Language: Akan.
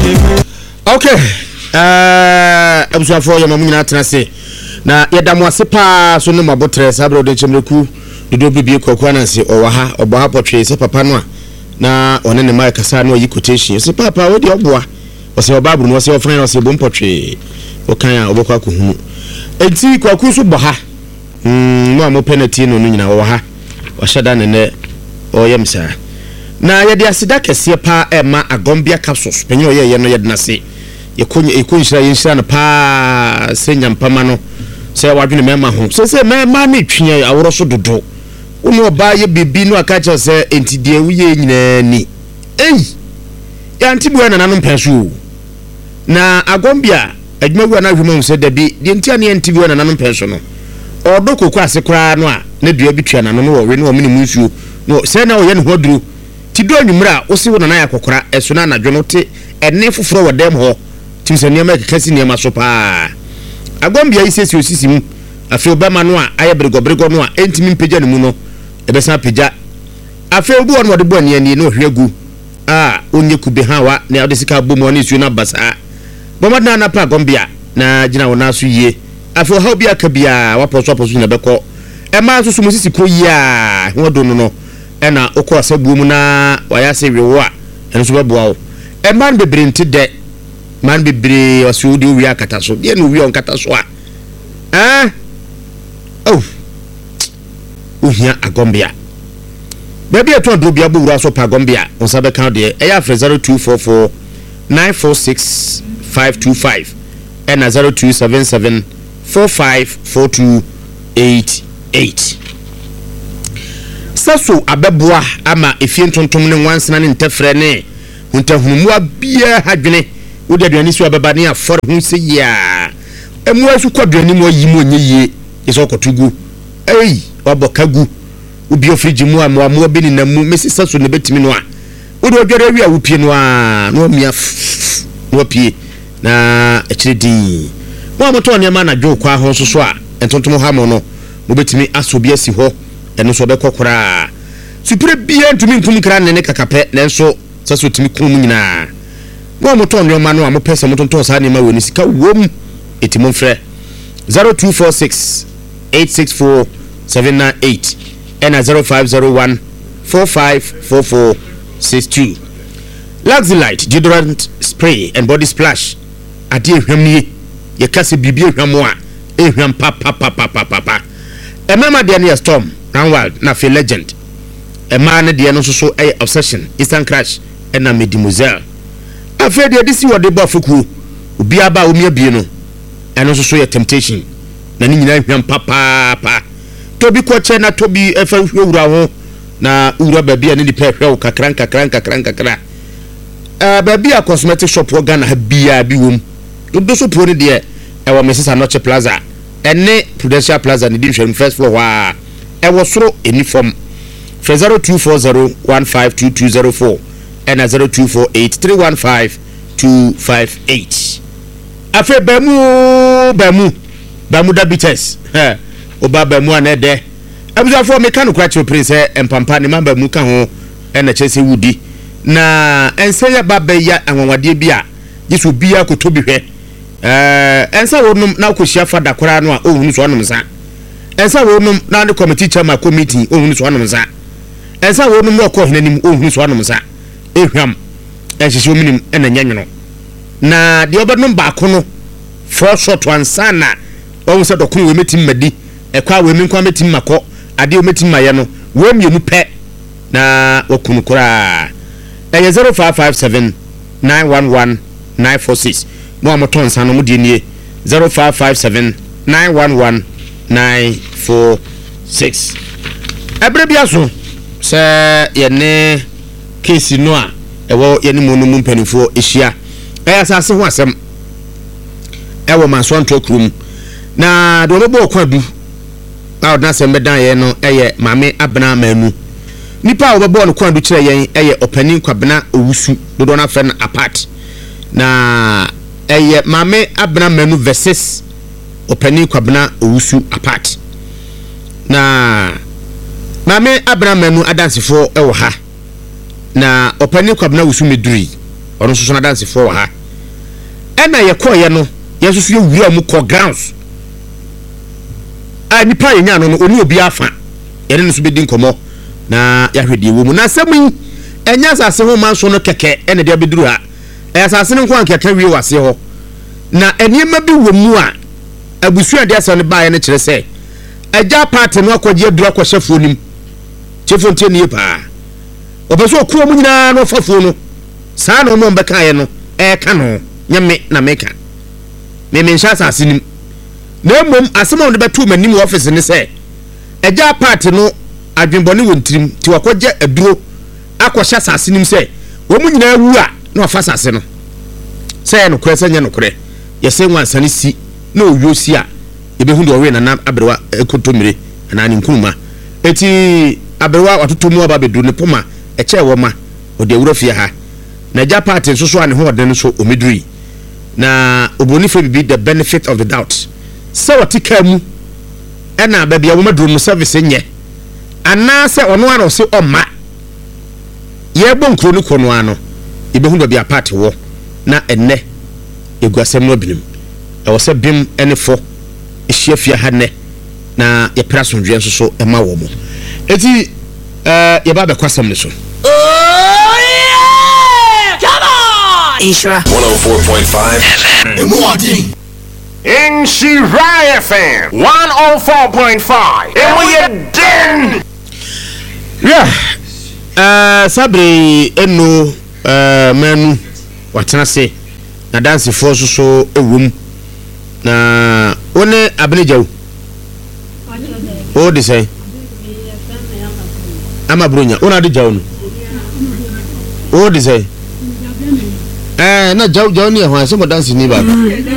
Okay. Abusafo ya mamu nyina tenase. Na yedamo ase pa so ne mabotre sabro de chemreku dodo bibie kokwa na se owa obo ha potwe se papa no a na one ne mai kasa no yi quotation se papa we de oboa o se obabru no se ofran no se bom potwe o kan a obokwa ko hu enti kwaku so bo ha no amo penalty no nyina wo ha o sheda ne o yemsa na yede asida kese pa ema agombia capsules penye o ye no yede na se yekonshira yinshira no pa senyampama no se wadwene mema ho se mema me twen aworo so dodo uno ba ye bibi no akacha se entidie wuye nyina ni ya ntibu na nanom penso na agombia adwuma na hwemo se dabi de ntia ne ntibu na nanom penso no odo kokwa ase kra no a na dua bi twa nanom wo we no mini munsuo no se na wo ye ne hoduru ti do nwumra wo se wo na yakokora eso na anadwo no te enne foforo wo dem ho timse niam ekasi niam so pa agombia isesi osisi mu afi obama no a aye brego no a entimi mpagya ne mu no ebesa pagya afi obu on wode bo ne ani no hwegu onye kube ha wa na ode sika bomo ne su na basa bomada na pa agombia na gina wona so yie afi ha obi akabia waposo na beko ema so so musisi ko yia hodo no ena okọ asabuo mu na waya se wewo a enso beboa wo ema bebre nti de man bebre wasu di wi akata so de no wi on kata so a uhia agombia baby eto do bia bowura so pa agombia on sabe kan de eya 0244 946 525 and 0277 454288 saso abeboa ama efie ntontom ne wansena ne ntefre ne huntahunmu abia hadwene wodi aduani so ababa ne afore hu se ya emu asu kwaduani mo yi mo nyeye yeso kotugu wabokagu ubi ofriji mu amu beni na mu mesi saso ne betimi no a wodi odware wi a wupie no a no mia no pie na echiredi mo amoto ne ma na dwo kwa ho so so a entontom ha mo no mo betimi asobi asi ho eno so bekokora supre bia ntumi nkum kra ne kakape nenso saso timi kum nyina mo amoto ne ma no a mo pese mo tonton sa ne ma woni sika wom etimo frɛ 0246 864 798 and 0501 454462. Luxelite deodorant spray and body splash. Adi ehwamnie ye kase bibie ehwamo a ehwam papa. Emema de ne storm Ranwald na fe legend. Ema ne de no so obsession Eastern Crash and na Medimoiselle. Afa de disi wode ba foku obi aba o miabie no eno so ye temptation na ni nyina ehwam papa. Tobi kwache na tobi efa hwura ho na ura babia ne dipa hwe kakran babia cosmetic shop wo Ghana ha bia bi wom do so pro ne de ewo Mrs. Anoche Plaza ene Prudential Plaza ne di first floor wa ewo soro uniform 0240152204 and 0248315258 afa bamu dabites obaba mu anede abuzafo meka kwa che prince empampa ne mamba mu ka ho na chese wudi na ense ya baba ya anwanwade bia yesu bia kotobi hwe ense wonum na koshia fada kora no a ohunu so onum sa ense wonum na the committee chairman committee ohunu so onum sa ense wonum no ko hinanim ohunu so onum sa ehwam ehihye ominim na nyanwono na de obadum ba ko no for short one sana o se dokun we metim madi ekwa we min kwa metim makọ ade o metim maye no we mienu pe na wakunu kura 0557 911 946 mo amoton san no mudie nie 0557 911 946 ebrebia so se ye ne case no a ewo ye ni monum mpanifo ehia asase ho asem ewo mansonto krum na do mebo kwadu na odna se medan ye no eye mame abena manu nipa obebo no kwadu kire yen eye opani kwabena owusu do na fe na apart na eye mame abena manu versus opani kwabena owusu apart na mame abena manu adansifo ewo ha na opani kwabena owusu meduri ɔno so na dance for ha ɛna yɛkɔɔyɛ no yɛsoso yɛwura mu kɔ grounds a nipa yɛnya no oni obi afa yɛne no so bɛdi nkɔmmɔ na yɛahwɛ deɛ wɔ mu na sɛm yi ɛnya asase ho manso no kɛkɛ ɛna deɛ bɛduru ha ɛyɛ asase no nko ankɛka wie wase hɔ na nneɛma bi wɔ mu a abusua deɛ asɛ no baeɛ no kyerɛ sɛ agya party no akɔgye aduru akɔhyɛfoɔ nim kyɛfoɔ ntie nie paa ɔpɛ sɛ ɔkuo mu nyinaa no ɔfafoɔ no saa na ɔno ɔmbɛkaeɛ no ɛɛka no nyame na meka memenhyɛ asase nim na mmom asɛm a wɔde bɛtoo m'anim wɔ ɔfise ne sɛ agya party no adwenbɔne wɔ ntirim nti wakɔgye aduro akɔhyɛ asase nim sɛ wɔn mu nyinaa wu a na wafa asase no sɛ yɛ nokorɛ sɛ nyɛ nokorɛ yɛsɛ nwansane si na ɔwuo si a yɛbɛhu deɛ ɔwɛ nana aberewa ɛkɔtɔmmire anaa ne nkuruma eti aberewa watoto mu aba bɛduru ne poma ɛkyɛ wɔ ma ɔde awura fie ha na agya party nso so a ne ho ɔden nso ɔmɛduri na obroni fɛ bibi the benefit of the doubt sɛ wɔte kaa mu ɛna baabi a wɔmaduru mu service nyɛ anaasɛ ɔno ara ɔse ɔma yɛbɔ nkuro no kɔ no ano yɛbɛhu baabi a party wɔ na ɛnɛ eguasɛm no abinim ɛwɔ sɛ bim ɛne fɔ ehyia fie ha nnɛ na yɛpɛ asomdwe nso so ɛma wɔ mo eti yɛba bɛkɔ asɛm ne so Ishra 104.5 FM. Inshira FM 104.5. And we are done. Yeah. Sabre eno manu watena se na dance for so ewum na one abnejaw o de say ama bronya ona de jaw no o de say na jaw ni ho ase mo dance ni ba